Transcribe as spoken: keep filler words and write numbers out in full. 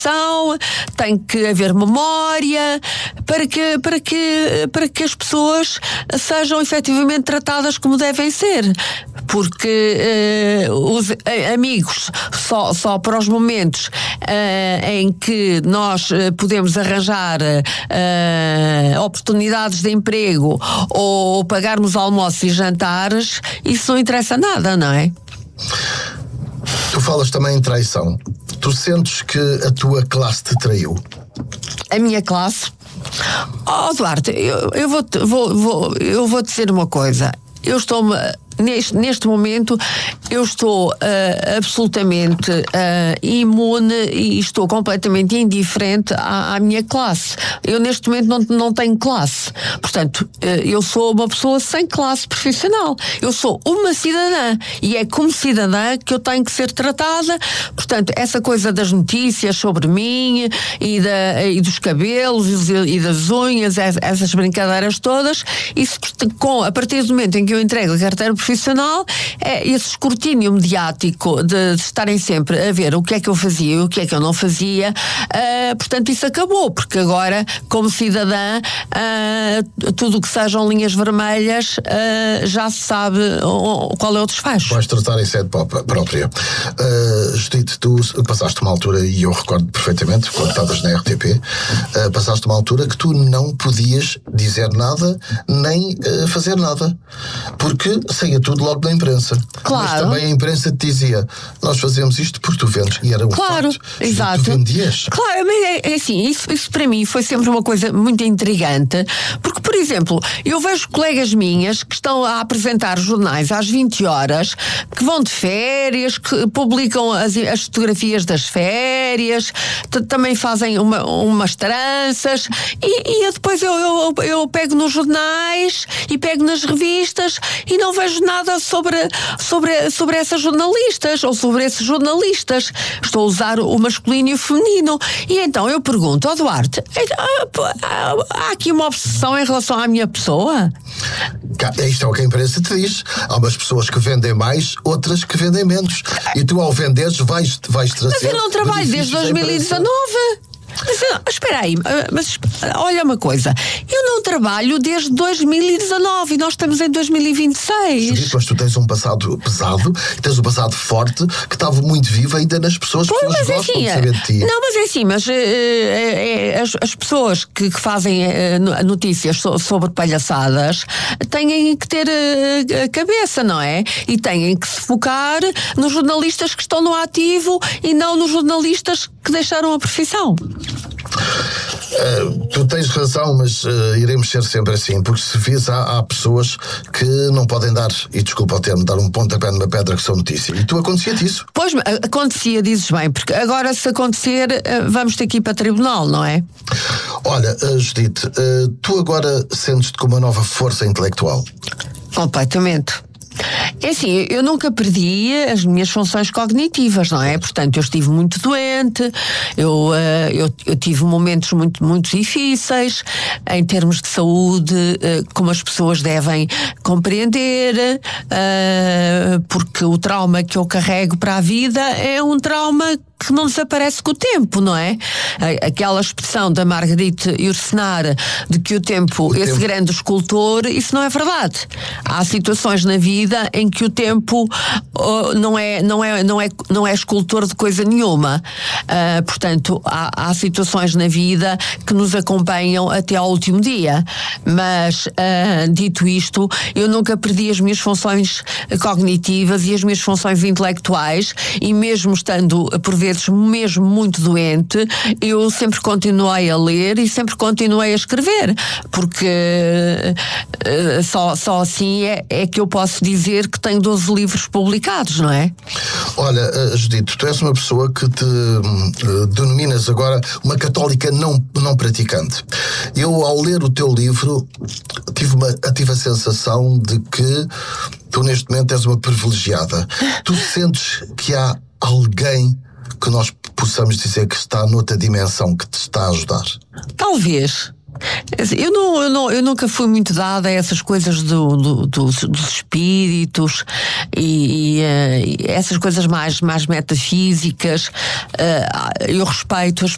tem que haver memória para que, para que, para que as pessoas sejam efetivamente tratadas como devem ser, porque uh, os amigos só, só para os momentos uh, em que nós uh, podemos arranjar uh, oportunidades de emprego ou pagarmos almoços e jantares, isso não interessa nada, não é? Tu falas também em traição. Tu sentes que a tua classe te traiu? A minha classe? Oh, Duarte, eu, eu, vou, vou, vou, eu vou dizer uma coisa. Eu estou-me... Neste, neste momento eu estou uh, absolutamente uh, imune e estou completamente indiferente à, à minha classe. Eu neste momento não, não tenho classe. Portanto, uh, eu sou uma pessoa sem classe profissional. Eu sou uma cidadã e é como cidadã que eu tenho que ser tratada. Portanto, essa coisa das notícias sobre mim e, da, e dos cabelos e, e das unhas, essas brincadeiras todas, isso com, a partir do momento em que eu entrego a carteira profissional, é esse escrutínio mediático de, de estarem sempre a ver o que é que eu fazia e o que é que eu não fazia, uh, portanto isso acabou, porque agora como cidadã uh, tudo o que sejam linhas vermelhas uh, já se sabe uh, qual é o desfecho. Vais tratar em sede própria. uh, Judite, tu passaste uma altura, e eu recordo perfeitamente quando estavas na R T P, uh, passaste uma altura que tu não podias dizer nada nem uh, fazer nada, porque saía tudo logo da imprensa. Claro. Mas também a imprensa te dizia: nós fazemos isto porque tu vendes. E era um claro, facto. exato. Tu vendias. Claro, mas é, é assim, isso, isso para mim foi sempre uma coisa muito intrigante, porque, por exemplo, eu vejo colegas minhas que estão a apresentar jornais às vinte horas, que vão de férias, que publicam as, as fotografias das férias, t- também fazem uma, umas tranças, e, e depois eu, eu, eu pego nos jornais e pego nas revistas e não vejo nada sobre, sobre, sobre essas jornalistas ou sobre esses jornalistas. Estou a usar o masculino e o feminino. E então eu pergunto ao Duarte: há aqui uma obsessão em relação à minha pessoa? Isto é o que a imprensa te diz. Há umas pessoas que vendem mais, outras que vendem menos. E tu, ao venderes, vais, vais trazer. Mas eu não trabalho desde dois mil e dezanove. Mas, espera aí, mas olha uma coisa, eu não trabalho desde dois mil e dezanove e nós estamos em dois mil e vinte e seis. Judite, mas tu tens um passado pesado, tens um passado forte que estava muito vivo ainda nas pessoas. As pessoas gostam assim, de saber de ti. Não, mas é assim, mas uh, uh, as, as pessoas que, que fazem uh, notícias so, sobre palhaçadas têm que ter uh, cabeça, não é? E têm que se focar nos jornalistas que estão no ativo e não nos jornalistas que deixaram a profissão. Uh, tu tens razão, mas uh, iremos ser sempre assim, porque se vês, há, há pessoas que não podem dar, e desculpa o termo, dar um pontapé numa pedra que são notícia. E tu acontecia-te isso? Pois, acontecia, dizes bem, porque agora se acontecer, uh, vamos ter que ir para tribunal, não é? Olha, uh, Judite, uh, tu agora sentes-te com uma nova força intelectual? Completamente. É assim, eu nunca perdi as minhas funções cognitivas, não é? Portanto, eu estive muito doente, eu, uh, eu, eu tive momentos muito, muito difíceis em termos de saúde, uh, como as pessoas devem compreender, uh, porque o trauma que eu carrego para a vida é um trauma que não desaparece com o tempo, não é? Aquela expressão da Marguerite Yourcenar de que o tempo, o esse tempo. grande escultor, isso não é verdade. Há situações na vida em que o tempo uh, não, é, não, é, não, é, não é escultor de coisa nenhuma. Uh, portanto, há, há situações na vida que nos acompanham até ao último dia. Mas, uh, dito isto, eu nunca perdi as minhas funções cognitivas e as minhas funções intelectuais, e mesmo estando, por vezes, mesmo muito doente, eu sempre continuei a ler e sempre continuei a escrever, porque uh, só, só assim é, é que eu posso dizer que tenho doze livros publicados, não é? Olha, uh, Judite, tu és uma pessoa que te uh, denominas agora uma católica não, não praticante. Eu, ao ler o teu livro, tive, uma, tive a sensação de que tu neste momento és uma privilegiada. Tu sentes que há alguém que nós possamos dizer que está noutra dimensão, que te está a ajudar? Talvez. Eu, não, eu, não, eu nunca fui muito dada a essas coisas do, do, dos, dos espíritos e, e, uh, essas coisas mais, mais metafísicas. Uh, eu respeito as,